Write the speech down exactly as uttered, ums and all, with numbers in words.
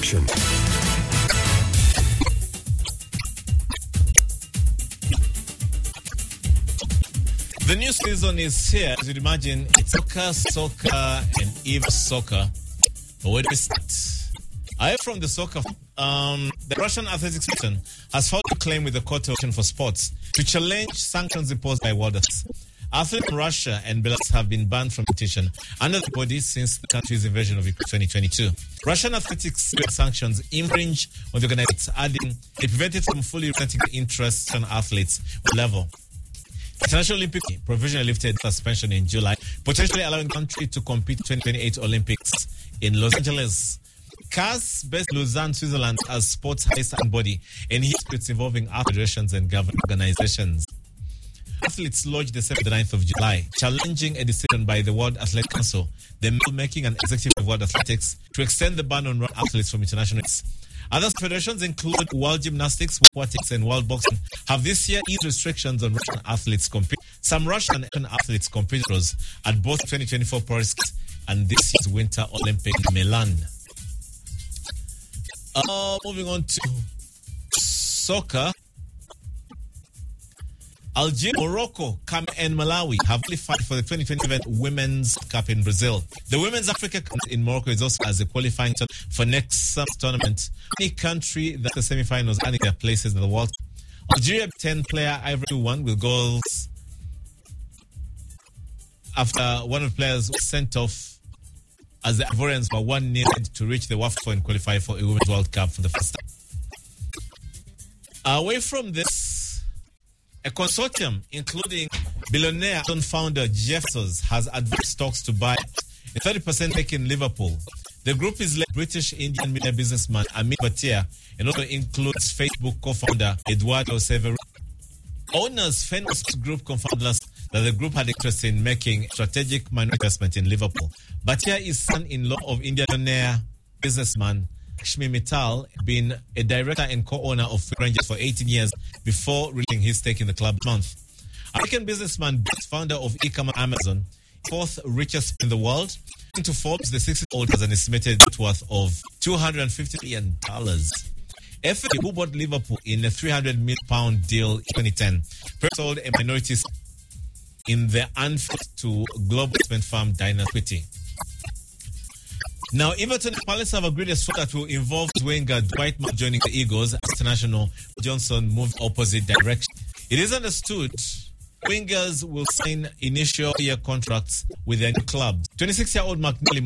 Action. The new season is here. As you'd imagine, it's soccer, soccer, and even soccer. But where do we start? I heard from the soccer. Um, the Russian Athletics Federation has filed a claim with the Court of Action for Sports to challenge sanctions imposed by world athletes. Athletes in Russia and Belarus have been banned from competition under the body since the country's invasion of Ukraine in twenty twenty-two. Russian athletics sanctions infringe on the organizers, adding they prevented from fully representing the interests of athletes on level. The International Olympic Committee provisionally lifted suspension in July, potentially allowing the country to compete in twenty twenty-eight Olympics in Los Angeles. C A S based Lausanne, Switzerland, as sports highest body and disputes involving federations and government organizations. Athletes lodged the seventh and ninth of July, challenging a decision by the World Athletic Council, the making and executive of World Athletics, to extend the ban on athletes from international races. Other federations include World Gymnastics, Aquatics, and World Boxing have this year eased restrictions on Russian athletes compete. Some Russian athletes competed at both twenty twenty-four Paris and this year's Winter Olympic in Milan. Uh, moving on to soccer. Algeria, Morocco, Cameroon, and Malawi have qualified for the twenty twenty-seven Women's Cup in Brazil. The Women's Africa Cup in Morocco is also as a qualifying for next summer's tournament. Any country that the semi-finals earning their places in the World Cup. Algeria ten-player Ivory two one with goals after one of the players was sent off as the Ivorians were one nil to reach the WAFCON and qualify for a Women's World Cup for the first time. Away from this, a consortium including billionaire founder Jeff Bezos has advanced talks to buy a thirty percent stake in Liverpool. The group is led by British Indian media businessman Amit Bhatia and also includes Facebook co-founder Eduardo Severo. Owners Fenway Group confirmed that the group had interest in making strategic minority investment in Liverpool. Bhatia is son-in-law of Indian billionaire businessman Lakshmi Mittal, been a director and co-owner of Rangers for eighteen years before releasing his stake in the club this month. American businessman, founder of e-commerce Amazon, fourth richest in the world, into Forbes, the sixty-year-old has an estimated net worth of two hundred fifty million dollars. F A, who bought Liverpool in a three hundred million pound deal in twenty ten, sold a minority in the Anfield to global investment firm Dynaquity. Now, Everton and Palace have agreed a swap that will involve winger Dwight Moore joining the Eagles as international Johnson moved opposite direction. It is understood wingers will sign initial year contracts with their new club. twenty-six-year-old McNally